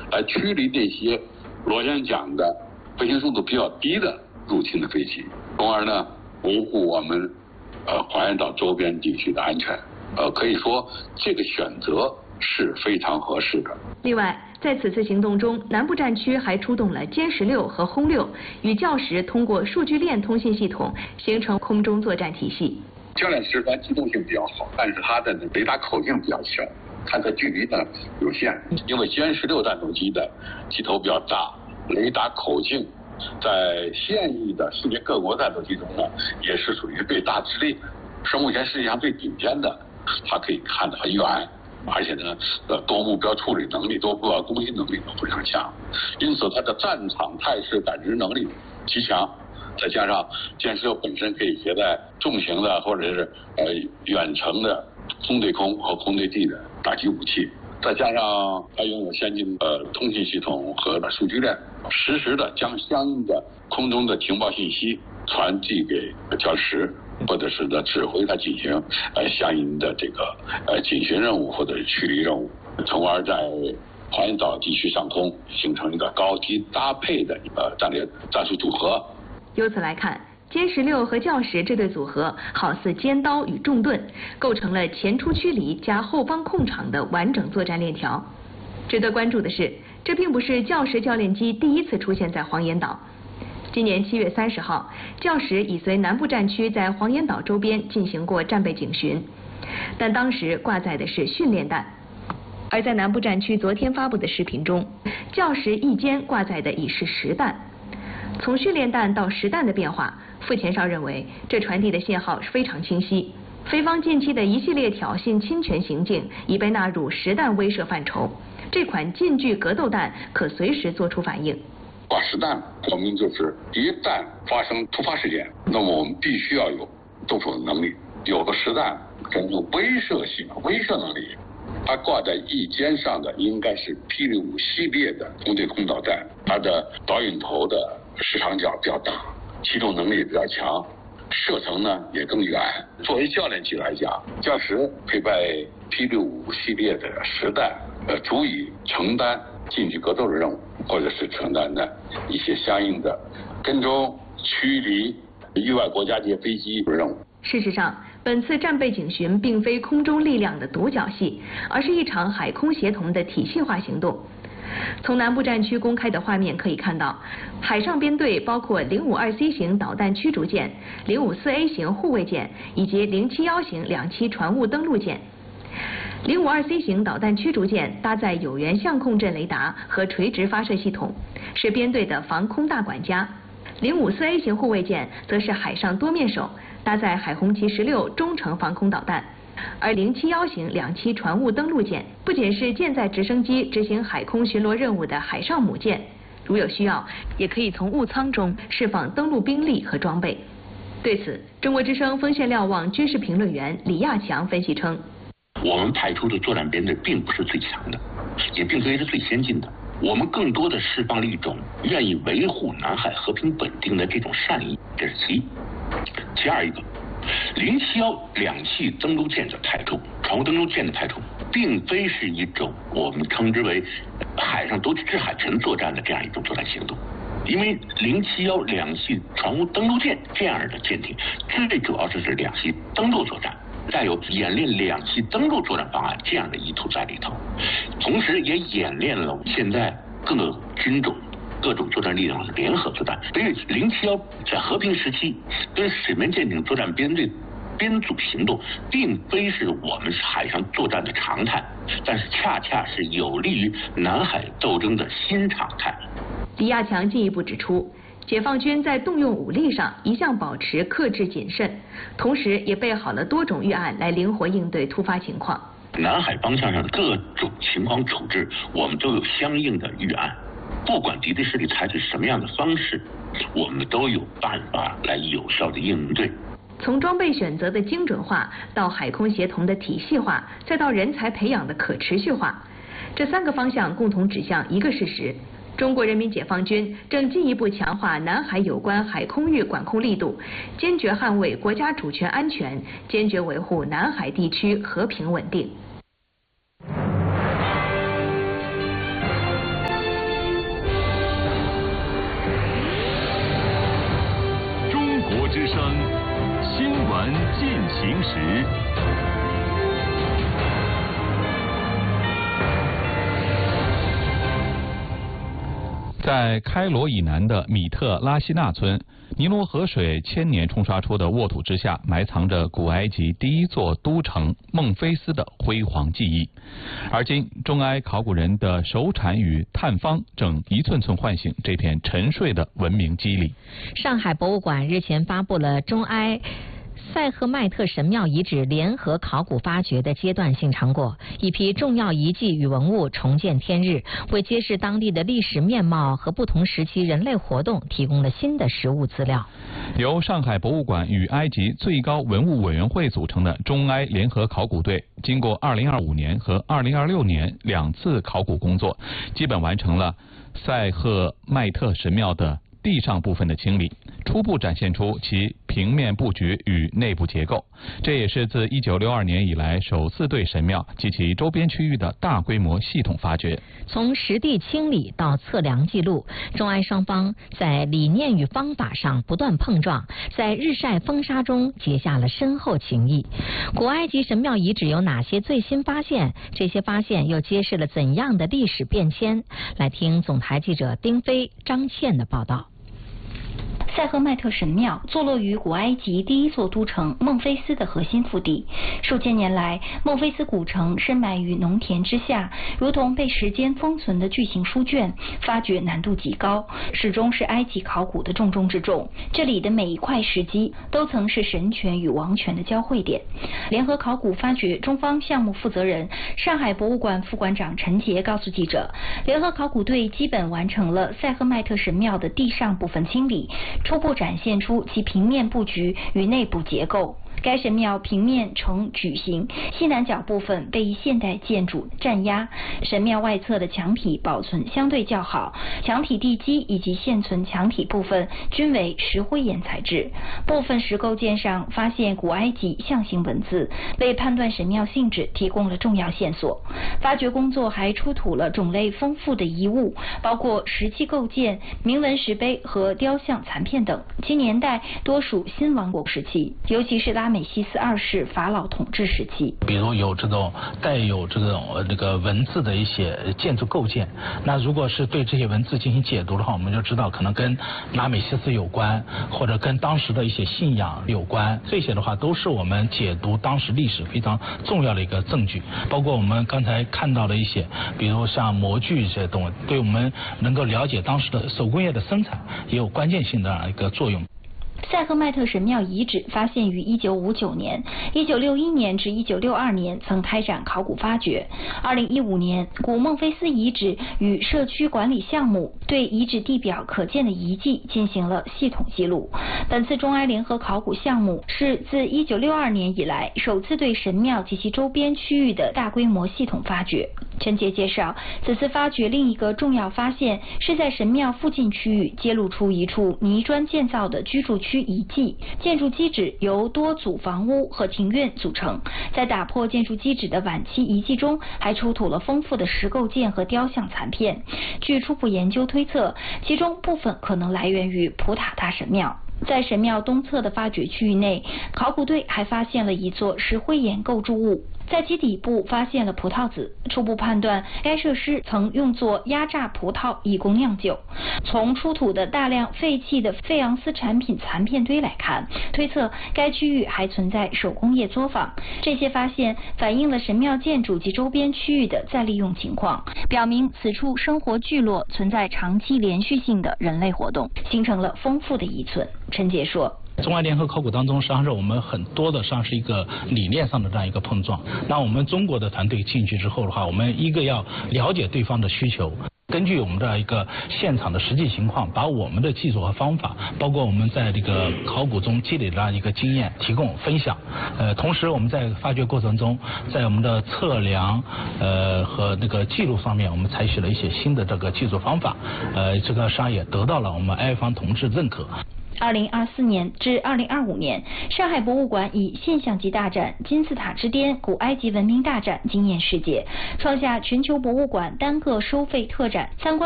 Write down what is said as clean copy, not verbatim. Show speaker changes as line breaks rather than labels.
来驱离那些螺旋桨的飞行速度比较低的入侵的飞机，从而呢维护我们黄岩岛周边地区的安全。可以说这个选择是非常合适的。
另外，在此次行动中，南部战区还出动了歼16和轰6，与教实通过数据链通信系统形成空中作战体系。
教练实弹机动性比较好，但是它的雷达口径比较小，探测距离呢有限。因为歼16战斗机的机头比较大，雷达口径在现役的世界各国战斗机中呢，也是属于最大之力，是目前世界上最顶尖的。它可以看得很远，而且呢，多目标处理能力、多目标攻击能力都非常强，因此它的战场态势感知能力极强。再加上歼16本身可以携带重型的或者是远程的空对空和空对地的打击武器，再加上它拥有先进的通信系统和数据链，实时的将相应的空中的情报信息传递给教实，或者是呢指挥它进行相应的这个警巡任务或者是驱离任务，从而在黄岩岛地区上空形成一个高低搭配的战术组合。
由此来看，歼16和教实这对组合好似尖刀与重盾，构成了前出驱离加后方控场的完整作战链条。值得关注的是，这并不是教实教练机第一次出现在黄岩岛。今年7月30号，教实已随南部战区在黄岩岛周边进行过战备警巡，但当时挂载的是训练弹。而在南部战区昨天发布的视频中，教实翼尖挂载的已是实弹。从训练弹到实弹的变化，傅前哨认为这传递的信号是非常清晰。菲方近期的一系列挑衅侵权行径已被纳入实弹威慑范畴，这款近距格斗弹可随时做出反应。
挂实弹说明就是一旦发生突发事件，那么我们必须要有动手的能力，有个实弹更有威慑性、威慑能力。它挂在翼尖上的应该是霹雳5系列的空对空导弹，它的导引头的时长角比较大，机动能力比较强，射程呢也更远。作为教练机来讲，教实配备霹雳5系列的实弹，足以承担近距格斗的任务，或者是承担的一些相应的跟踪、驱离域外国家级飞机的任务。
事实上，本次战备警巡并非空中力量的独角戏，而是一场海空协同的体系化行动。从南部战区公开的画面可以看到，海上编队包括052C 型导弹驱逐舰、054A 型护卫舰以及071型两栖船坞登陆舰。052C 型导弹驱逐舰搭载有源相控阵雷达和垂直发射系统，是编队的防空大管家。054A 型护卫舰则是海上多面手，搭载海红旗16中程防空导弹。而071型两栖船坞登陆舰不仅是舰载直升机执行海空巡逻任务的海上母舰，如有需要，也可以从雾舱中释放登陆兵力和装备。对此，中国之声锋线瞭望军事评论员李亚强分析称，
我们派出的作战编队并不是最强的，也并非是最先进的，我们更多的释放了一种愿意维护南海和平稳定的这种善意，这是其一。其二一个，071两栖登陆舰的派出，船坞登陆舰的派出，并非是一种我们称之为海上夺取制海权作战的这样一种作战行动，因为071两栖船坞登陆舰这样的舰艇，最主要是两栖登陆作战，带有演练两栖登陆作战方案这样的意图在里头，同时也演练了现在各个军种各种作战力量的联合作战。所以071在和平时期跟水面舰艇作战编队编组行动，并非是我们海上作战的常态，但是恰恰是有利于南海斗争的新常态。
李亚强进一步指出，解放军在动用武力上一向保持克制谨慎，同时也备好了多种预案来灵活应对突发情况。
南海方向上的各种情况处置，我们都有相应的预案。不管敌对势力采取什么样的方式，我们都有办法来有效的应对。
从装备选择的精准化，到海空协同的体系化，再到人才培养的可持续化，这3个方向共同指向一个事实：中国人民解放军正进一步强化南海有关海空域管控力度，坚决捍卫国家主权安全，坚决维护南海地区和平稳定。
时。
在开罗以南的米特拉西纳村，尼罗河水千年冲刷出的沃土之下，埋藏着古埃及第一座都城孟菲斯的辉煌记忆。而今，中埃考古人的手铲与探方正一寸寸唤醒这片沉睡的文明肌理。
上海博物馆日前发布了中埃塞赫迈特神庙遗址联合考古发掘的阶段性成果，一批重要遗迹与文物重见天日，为揭示当地的历史面貌和不同时期人类活动提供了新的实物资料。
由上海博物馆与埃及最高文物委员会组成的中埃联合考古队，经过2025年和2026年2次考古工作，基本完成了塞赫迈特神庙的地上部分的清理，初步展现出其平面布局与内部结构。这也是自1962年以来首次对神庙及其周边区域的大规模系统发掘。
从实地清理到测量记录，中埃双方在理念与方法上不断碰撞，在日晒风沙中结下了深厚情谊。古埃及神庙遗址有哪些最新发现？这些发现又揭示了怎样的历史变迁？来听总台记者丁飞、张倩的报道。
塞赫迈特神庙坐落于古埃及第一座都城孟菲斯的核心腹地。数千年来，孟菲斯古城深埋于农田之下，如同被时间封存的巨型书卷，发掘难度极高，始终是埃及考古的重中之重。这里的每一块石基都曾是神权与王权的交汇点。联合考古发掘中方项目负责人、上海博物馆副馆长陈杰告诉记者，联合考古队基本完成了塞赫迈特神庙的地上部分清理，初步展现出其平面布局与内部结构。该神庙平面呈矩形，西南角部分被一现代建筑占压。神庙外侧的墙体保存相对较好，墙体地基以及现存墙体部分均为石灰岩材质。部分石构件上发现古埃及象形文字，为判断神庙性质提供了重要线索。发掘工作还出土了种类丰富的遗物，包括石器构件、铭文石碑和雕像残片等，其年代多属新王国时期，尤其是拉美西斯2世法老统治时期。
比如有这种带有这个文字的一些建筑构件，那如果是对这些文字进行解读的话，我们就知道可能跟拉美西斯有关，或者跟当时的一些信仰有关。这些的话都是我们解读当时历史非常重要的一个证据。包括我们刚才看到的一些，比如像模具这些东西，对我们能够了解当时的手工业的生产也有关键性的一个作用。
塞赫迈特神庙遗址发现于1959年、1961年至1962年曾开展考古发掘。2015年，古孟菲斯遗址与社区管理项目对遗址地表可见的遗迹进行了系统记录。本次中埃联合考古项目是自1962年以来首次对神庙及其周边区域的大规模系统发掘。陈杰介绍，此次发掘另一个重要发现是在神庙附近区域揭露出一处泥砖建造的居住区遗迹，建筑基址由多组房屋和庭院组成。在打破建筑基址的晚期遗迹中，还出土了丰富的石构件和雕像残片。据初步研究推测，其中部分可能来源于普塔大神庙。在神庙东侧的发掘区域内，考古队还发现了一座石灰岩构筑物，在其底部发现了葡萄籽，初步判断该设施曾用作压榨葡萄以供酿酒。从出土的大量废弃的费昂斯产品残片堆来看，推测该区域还存在手工业作坊。这些发现反映了神庙建筑及周边区域的再利用情况，表明此处生活聚落存在长期连续性的人类活动，形成了丰富的遗存。陈杰说，
中埃联合考古当中，实际上是我们很多的上是一个理念上的这样一个碰撞。那我们中国的团队进去之后的话，我们一个要了解对方的需求，根据我们的一个现场的实际情况，把我们的技术和方法，包括我们在这个考古中积累的一个经验提供分享。同时我们在发掘过程中，在我们的测量和这个记录方面，我们采取了一些新的这个技术方法。这个实际上也得到了我们埃方同志认可。
2024年至2025年，上海博物馆以现象级大展《金字塔之巅：古埃及文明大展》惊艳世界，创下全球博物馆单个收费特展参观